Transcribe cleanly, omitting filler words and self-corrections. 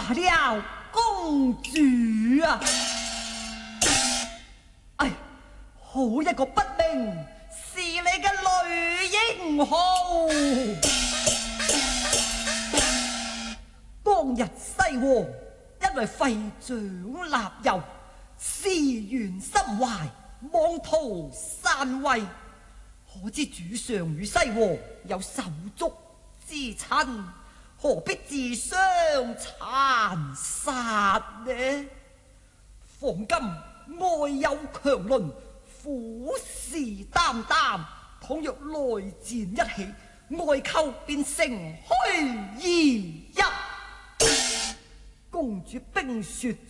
了公主啊！哎，好一個不明是你嘅女英雄。當日西王因為廢長立幼，思緣心懷，妄圖篡位。可知主上與西王有手足之親，何必自相殘殺呢？況今外有強鄰，虎視眈眈，倘若來戰一起，外寇便乘虛而入。公主冰雪